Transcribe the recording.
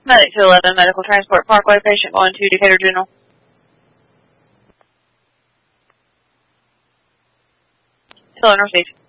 Medic 211, Medical Transport Parkway, patient going to Decatur General. Fill and receive.